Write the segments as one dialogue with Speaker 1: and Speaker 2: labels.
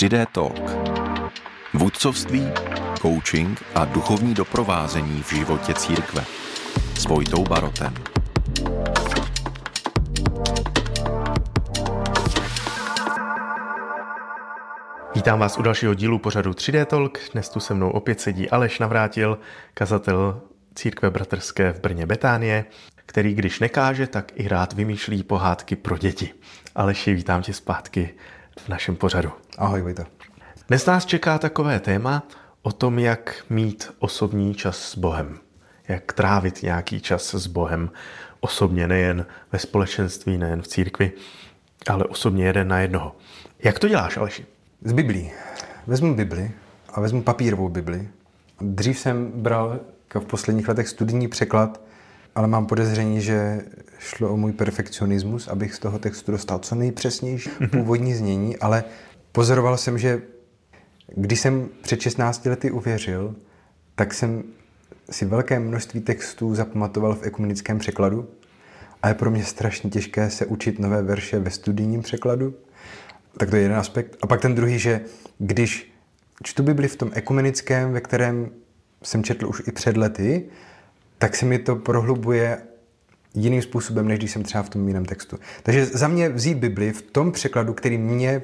Speaker 1: 3D Talk. Vůdcovství, coaching a duchovní doprovázení v životě církve. S Vojtou Barotem.
Speaker 2: Vítám vás u dalšího dílu pořadu 3D Talk. Dnes tu se mnou opět sedí Aleš Navrátil, kazatel církve bratrské v Brně Betánie, který když nekáže, tak i rád vymýšlí pohádky pro děti. Aleši, vítám tě zpátky v našem pořadu.
Speaker 3: Ahoj, Vojta.
Speaker 2: Dnes nás čeká takové téma o tom, jak mít osobní čas s Bohem. Jak trávit nějaký čas s Bohem osobně, nejen ve společenství, nejen v církvi, ale osobně jeden na jednoho. Jak to děláš, Aleši?
Speaker 3: Z Biblí. Vezmu Bibli a vezmu papírovou Bibli. Dřív jsem bral v posledních letech studijní překlad, ale mám podezření, že šlo o můj perfekcionismus, abych z toho textu dostal co nejpřesnější původní znění, ale pozoroval jsem, že když jsem před 16 lety uvěřil, tak jsem si velké množství textů zapamatoval v ekumenickém překladu a je pro mě strašně těžké se učit nové verše ve studijním překladu. Tak to je jeden aspekt. A pak ten druhý, že když čtu Bibli v tom ekumenickém, ve kterém jsem četl už i před lety, tak se mi to prohlubuje jiným způsobem, než když jsem třeba v tom jiném textu. Takže za mě vzít Bibli v tom překladu, který mě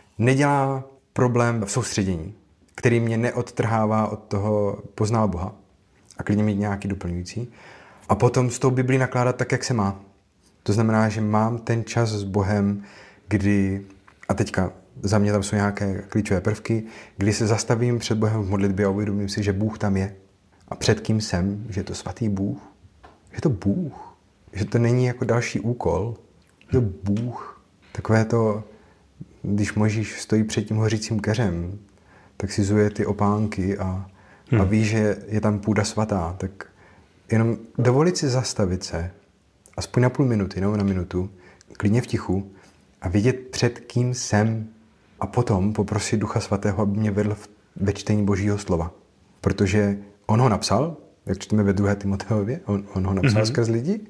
Speaker 3: nedělá problém v soustředění, který mě neodtrhává od toho poznal Boha a klidně mít nějaký doplňující. A potom s tou Biblí nakládat tak, jak se má. To znamená, že mám ten čas s Bohem, kdy, a teďka za mě tam jsou nějaké klíčové prvky, kdy se zastavím před Bohem v modlitbě a uvědomím si, že Bůh tam je. A před kým jsem, že je to svatý Bůh, že je to Bůh, že to není jako další úkol, že je to Bůh. Takové to, když Mojžíš stojí před tím hořícím keřem, tak si zuje ty opánky a ví, že je tam půda svatá, tak jenom dovolit si zastavit se, aspoň na půl minuty nebo na minutu, klidně v tichu a vidět, před kým jsem a potom poprosit Ducha Svatého, aby mě vedl ve čtení Božího slova. Protože on ho napsal, jak čteme ve 2. Timoteově, on ho napsal skrz lidi,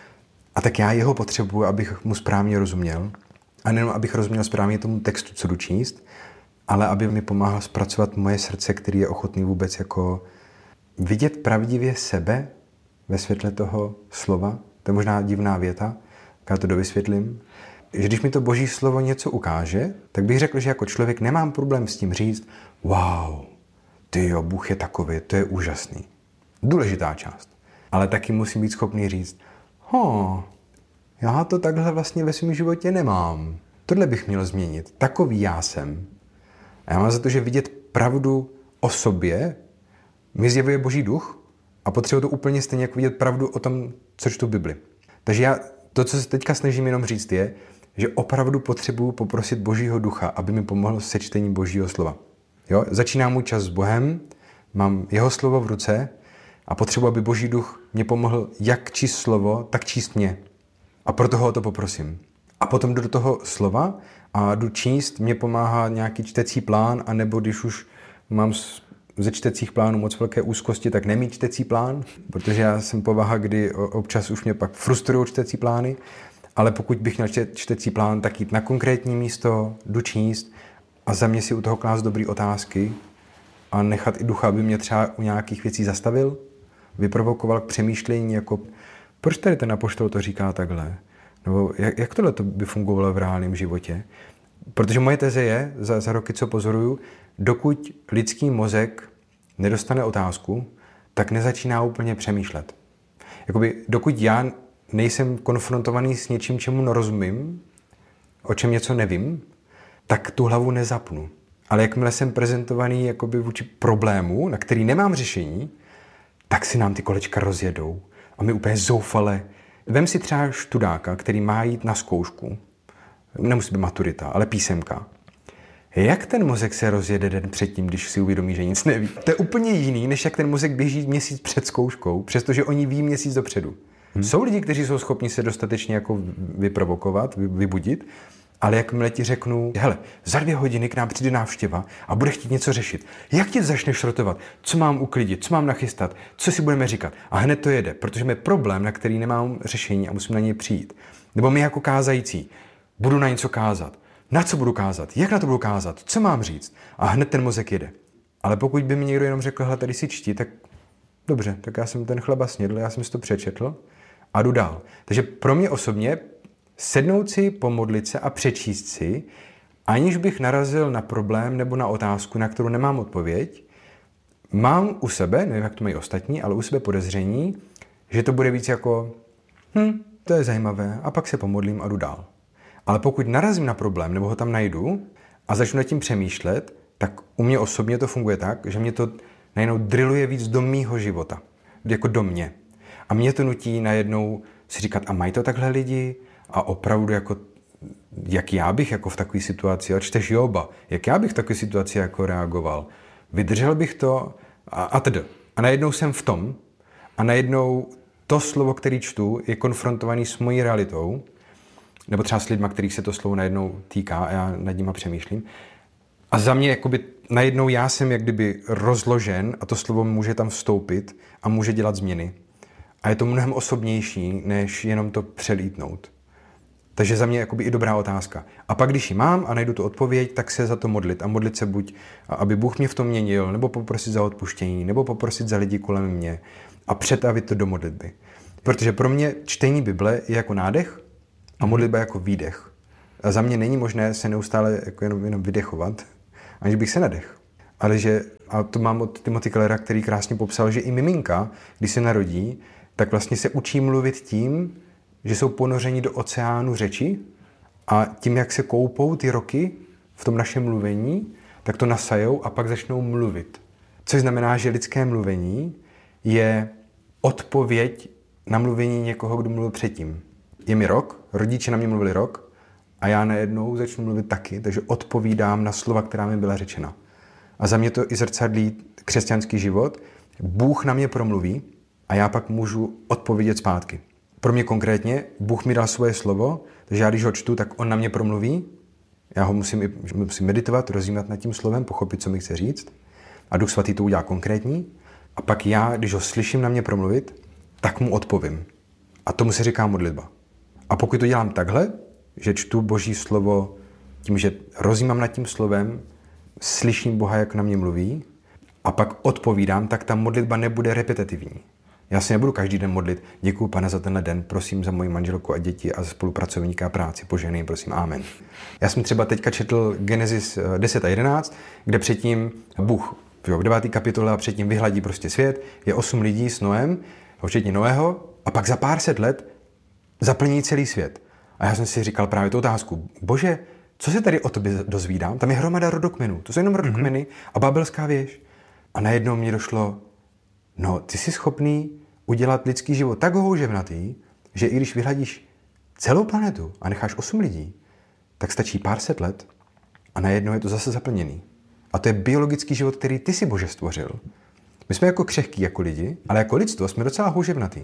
Speaker 3: a tak já jeho potřebuji, abych mu správně rozuměl. A nejenom, abych rozuměl správně tomu textu, co jdu číst, ale aby mi pomáhal zpracovat moje srdce, který je ochotný vůbec jako vidět pravdivě sebe ve světle toho slova. To je možná divná věta, já to dovysvětlím. Že když mi to Boží slovo něco ukáže, tak bych řekl, že jako člověk nemám problém s tím říct, wow, tyjo, Bůh je takový, to je úžasný. Důležitá část. Ale taky musím být schopný říct, já to takhle vlastně ve svém životě nemám. Tohle bych měl změnit. Takový já jsem. A já mám za to, že vidět pravdu o sobě mi zjevuje Boží duch a potřebuji to úplně stejně jako vidět pravdu o tom, co čtu v Bibli. Takže to, co se teďka snažím jenom říct, je, že opravdu potřebuji poprosit Božího ducha, aby mi pomohl se čtení Božího slova. Jo? Začíná můj čas s Bohem, mám jeho slovo v ruce a potřebuji, aby Boží duch mě pomohl jak číst slovo, tak číst mě. A proto ho o to poprosím. A potom jdu do toho slova a jdu číst, mě pomáhá nějaký čtecí plán, anebo když už mám ze čtecích plánů moc velké úzkosti, tak nemít čtecí plán, protože já jsem povaha, kdy občas už mě pak frustrují čtecí plány, ale pokud bych měl čtecí plán, tak jít na konkrétní místo, jdu číst a za mě si u toho klást dobrý otázky a nechat i ducha, aby mě třeba u nějakých věcí zastavil, vyprovokoval k přemýšlení, jako proč tady ten apoštol to říká takhle? Nebo jak tohle to by fungovalo v reálném životě? Protože moje teze je, za roky, co pozoruju, dokud lidský mozek nedostane otázku, tak nezačíná úplně přemýšlet. Jakoby, dokud já nejsem konfrontovaný s něčím, čemu nerozumím, o čem něco nevím, tak tu hlavu nezapnu. Ale jakmile jsem prezentovaný jakoby vůči problému, na který nemám řešení, tak si nám ty kolečka rozjedou. A my úplně zoufale. Vem si třeba študáka, který má jít na zkoušku. Nemusí být maturita, ale písemka. Jak ten mozek se rozjede den předtím, když si uvědomí, že nic neví? To je úplně jiný, než jak ten mozek běží měsíc před zkouškou, přestože oni ví měsíc dopředu. Jsou lidi, kteří jsou schopni se dostatečně jako vyprovokovat, vybudit, ale jakmile ti řeknu, hele, za 2 hodiny k nám přijde návštěva a bude chtít něco řešit. Jak ti začneš rotovat? Co mám uklidit? Co mám nachystat? Co si budeme říkat? A hned to jede, protože je problém, na který nemám řešení a musím na něj přijít. Nebo my jako kázající, budu na něco kázat. na co budu kázat, jak na to budu kázat, co mám říct. A hned ten mozek jede. Ale pokud by mi někdo jenom řekl, hele, tady si čti, tak dobře, tak já jsem ten chleba snědl, já jsem si to přečetl a jdu dál. Takže pro mě osobně sednout si, pomodlit se a přečíst si, aniž bych narazil na problém nebo na otázku, na kterou nemám odpověď, mám u sebe, nevím, jak to mají ostatní, ale u sebe podezření, že to bude víc jako, to je zajímavé, a pak se pomodlím a jdu dál. Ale pokud narazím na problém nebo ho tam najdu a začnu nad tím přemýšlet, tak u mě osobně to funguje tak, že mě to najednou drilluje víc do mýho života, jako do mě. A mě to nutí najednou si říkat, a mají to takhle lidi? A opravdu jako, jak já bych jako v takové situaci, a čteš Joba, jak já bych v takové situaci jako reagoval, vydržel bych to a tedy. A najednou jsem v tom a najednou to slovo, který čtu, je konfrontovaný s mojí realitou, nebo třeba s lidma, kterých se to slovo najednou týká a já nad nima přemýšlím. A za mě jakoby najednou já jsem jak kdyby rozložen a to slovo může tam vstoupit a může dělat změny. A je to mnohem osobnější, než jenom to přelítnout. Takže za mě jakoby i dobrá otázka. A pak, když ji mám a najdu tu odpověď, tak se za to modlit. A modlit se buď, aby Bůh mě v tom měnil, nebo poprosit za odpuštění, nebo poprosit za lidi kolem mě a přetavit to do modlitby. Protože pro mě čtení Bible je jako nádech a modlitba jako výdech. A za mě není možné se neustále jako jenom vydechovat, aniž bych se nadech. Ale že, a to mám od Timothy Kellera, který krásně popsal, že i miminka, když se narodí, tak vlastně se učí mluvit tím, že jsou ponořeni do oceánu řeči a tím, jak se koupou ty roky v tom našem mluvení, tak to nasajou a pak začnou mluvit. Což znamená, že lidské mluvení je odpověď na mluvení někoho, kdo mluvil předtím. Je mi rok, rodiče na mě mluvili rok a já najednou začnu mluvit taky, takže odpovídám na slova, která mi byla řečena. A za mě to i zrcadlí křesťanský život. Bůh na mě promluví a já pak můžu odpovědět zpátky. Pro mě konkrétně, Bůh mi dal svoje slovo, takže já když ho čtu, tak on na mě promluví. Já ho musím meditovat, rozjímat nad tím slovem, pochopit, co mi chce říct. A Duch Svatý to udělá konkrétní. A pak já, když ho slyším na mě promluvit, tak mu odpovím. A tomu se říká modlitba. A pokud to dělám takhle, že čtu Boží slovo tím, že rozjímám nad tím slovem, slyším Boha, jak na mě mluví, a pak odpovídám, tak ta modlitba nebude repetitivní. Já si nebudu každý den modlit, děkuju, Pane, za tenhle den, prosím za moji manželku a děti a spolupracovníka a práci, požehnej, prosím, amen. Já jsem třeba teďka četl Genesis 10 a 11, kde předtím Bůh v 9. kapitole a předtím vyhladí prostě svět, je 8 lidí s Noem, včetně Noého, a pak za pár set let zaplní celý svět. A já jsem si říkal právě tu otázku, Bože, co se tady o tobě dozvídám? Tam je hromada rodokmenů, to jsou jenom rodokmeny a babelská věž. A najednou mě došlo, no, ty jsi schopný udělat lidský život tak houževnatý, že i když vyhladíš celou planetu a necháš 8 lidí, tak stačí pár set let a najednou je to zase zaplněný. A to je biologický život, který ty si, Bože, stvořil. My jsme jako křehký jako lidi, ale jako lidstvo jsme docela houževnatý.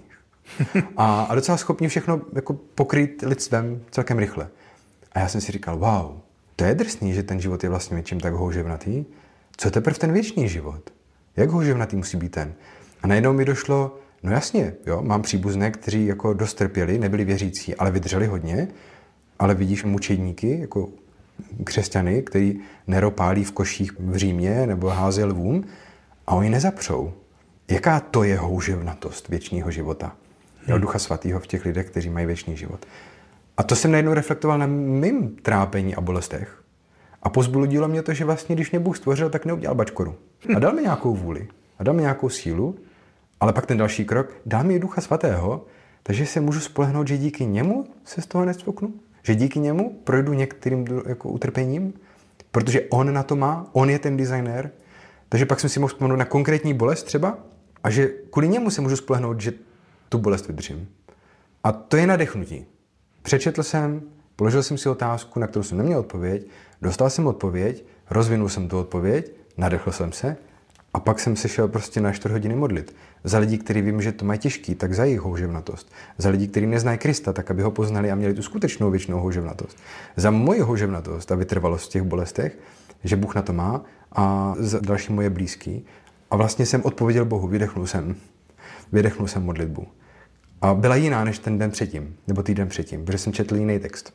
Speaker 3: A docela schopni všechno jako pokryt lidstvem celkem rychle. A já jsem si říkal, wow, to je drsný, že ten život je vlastně něčím tak houževnatý. Co teprve ten věčný život? Jak houževnatý musí být ten? A najednou mi došlo, no jasně, jo, mám příbuzné, kteří jako dost trpěli, nebyli věřící, ale vydrželi hodně, ale vidíš mučedníky, jako křesťany, který neropálí v koších v Římě nebo hází lvům a oni nezapřou. Jaká to je houževnatost věčného života? Jo, Ducha Svatého v těch lidech, kteří mají věčný život. A to jsem najednou reflektoval na mým trápení a bolestech. A pozbudilo mě to, že vlastně, když mě Bůh stvořil, tak neudělal bačkoru. A dal mi nějakou vůli. A dal mi nějakou sílu. Ale pak ten další krok, dal mi Ducha Svatého, takže se můžu spolehnout, že díky němu se z toho nestvoknu. Že díky němu projdu některým jako utrpením, protože on na to má, on je ten designér. Takže pak jsem si mohl vzpomenout na konkrétní bolest třeba a že kvůli němu se můžu spolehnout, že tu bolest vydržím. A to je nadechnutí. Přečetl jsem, položil jsem si otázku, na kterou jsem neměl odpověď, dostal jsem odpověď, rozvinul jsem tu odpověď, nadechl jsem se a pak jsem se šel prostě na 4 hodiny modlit. Za lidi, kteří vím, že to mají těžký, tak za jejich houževnatost. Za lidi, kteří neznají Krista, tak aby ho poznali a měli tu skutečnou věčnou houževnatost. Za moji houževnatost a vytrvalost v těch bolestech, že Bůh na to má, a za další moje blízký. A vlastně jsem odpověděl Bohu, vydechnul jsem modlitbu. A byla jiná než ten den předtím, nebo týden předtím, protože jsem četl jiný text.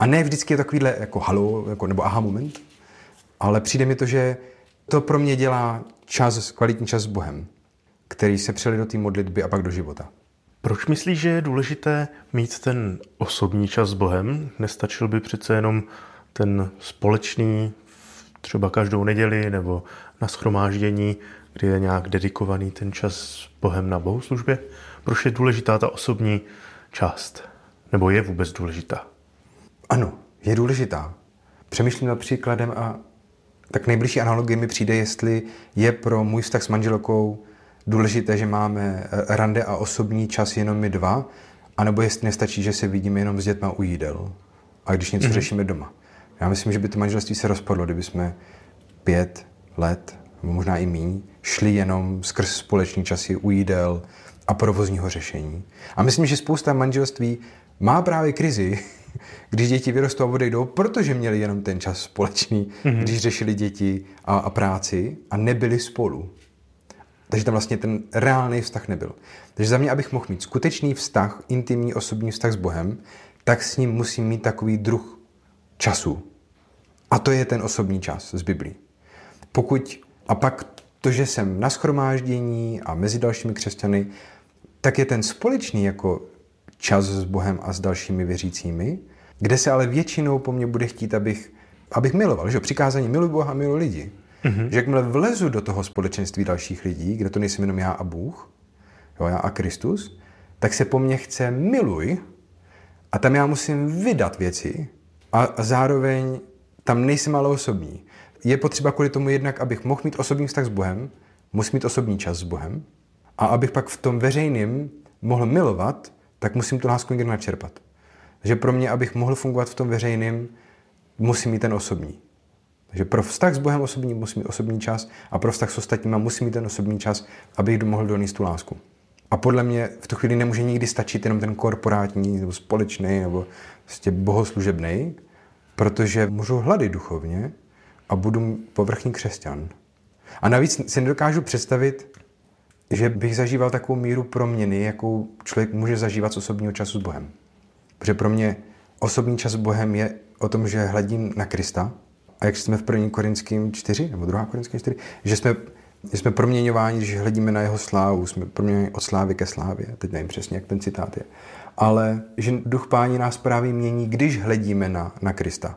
Speaker 3: A ne vždycky je takovýhle jako halo, jako, nebo aha moment, ale přijde mi to, že to pro mě dělá kvalitní čas s Bohem, který se přelije do té modlitby a pak do života.
Speaker 2: Proč myslíš, že je důležité mít ten osobní čas s Bohem? Nestačil by přece jenom ten společný, třeba každou neděli nebo na shromáždění, kdy je nějak dedikovaný ten čas s Bohem na bohoslužbě? Proč je důležitá ta osobní část? Nebo je vůbec důležitá?
Speaker 3: Ano, je důležitá. Přemýšlím nad příkladem a tak nejbližší analogie mi přijde, jestli je pro můj vztah s manželkou důležité, že máme rande a osobní čas jenom my dva, anebo jestli nestačí, že se vidíme jenom s dětma u jídel a když něco řešíme doma. Já myslím, že by to manželství se rozpadlo, kdyby jsme 5 let, nebo možná i míň, šli jenom skrz společný časy u jídel a provozního řešení. A myslím, že spousta manželství má právě krizi, když děti vyrostou a odejdou, protože měli jenom ten čas společný, když řešili děti a práci a nebyli spolu. Takže tam vlastně ten reálný vztah nebyl. Takže za mě, abych mohl mít skutečný vztah, intimní osobní vztah s Bohem, tak s ním musím mít takový druh času. A to je ten osobní čas z Biblí. A pak to, že jsem na shromáždění a mezi dalšími křesťany, tak je ten společný jako čas s Bohem a s dalšími věřícími, kde se ale většinou po mně bude chtít, abych miloval. Že? Přikázání miluj Boha, miluj lidi. Že jakmile vlezu do toho společenství dalších lidí, kde to nejsem jenom já a Bůh, jo, já a Kristus, tak se po mně chce miluj a tam já musím vydat věci a zároveň tam nejsem ale osobní. Je potřeba kvůli tomu jednak, abych mohl mít osobní vztah s Bohem, musím mít osobní čas s Bohem a abych pak v tom veřejným mohl milovat, tak musím tu lásku někde načerpat. Takže pro mě, abych mohl fungovat v tom veřejným, musím mít ten osobní. Takže pro vztah s Bohem osobní musím mít osobní čas a pro vztah s ostatníma musím mít ten osobní čas, abych mohl donést tu lásku. A podle mě v tu chvíli nemůže nikdy stačit jenom ten korporátní nebo společný nebo vlastně bohoslužebný, protože můžu hladit duchovně a budu povrchní křesťan. A navíc si nedokážu představit, že bych zažíval takovou míru proměny, jakou člověk může zažívat z osobního času s Bohem. Protože pro mě osobní čas s Bohem je o tom, že hledím na Krista, a jak jsme v 1. Korinským 4, nebo 2. Korinským 4, že jsme proměňováni, že hledíme na jeho slávu, jsme proměňováni od slávy ke slávě. Teď nevím přesně, jak ten citát je. Ale že duch Páni nás právě mění, když hledíme na Krista.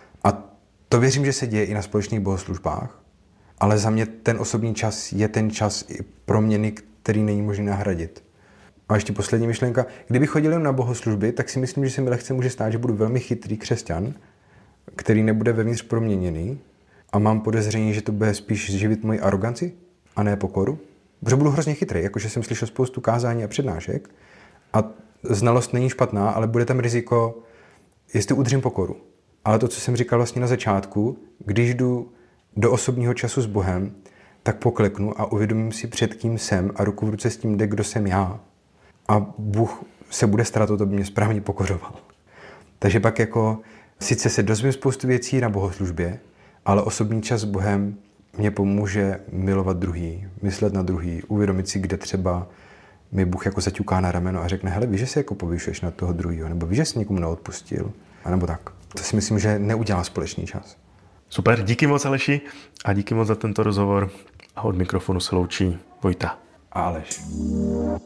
Speaker 3: A to věřím, že se děje i na společných bohoslužbách, ale za mě ten osobní čas je ten čas i proměny, který není možné nahradit. A ještě poslední myšlenka. Kdybych chodil jen na bohoslužby, tak si myslím, že se mi lehce může stát, že budu velmi chytrý křesťan, který nebude vevnitř proměněný a mám podezření, že to bude spíš živit moji aroganci a ne pokoru. Protože budu hrozně chytrý, jakože jsem slyšel spoustu kázání a přednášek a znalost není špatná, ale bude tam riziko, jestli udržím pokoru. Ale to, co jsem říkal vlastně na začátku, když jdu do osobního času s Bohem, tak pokleknu a uvědomím si, před kým jsem a ruku v ruce s tím jde, kdo jsem já. A Bůh se bude starat o to, aby mě správně pokořoval. Takže pak jako sice se dozvím spoustu věcí na bohoslužbě, ale osobní čas s Bohem mě pomůže milovat druhý, myslet na druhý, uvědomit si, kde třeba mi Bůh jako zaťuká na rameno a řekne, hele, víš, že se jako povyšuješ na toho druhýho, nebo víš, že jsi někomu neodpustil, a nebo tak. To si myslím, že neudělá společný čas.
Speaker 2: Super, díky moc Aleši a díky moc za tento rozhovor a od mikrofonu se loučí Vojta
Speaker 3: A Aleš.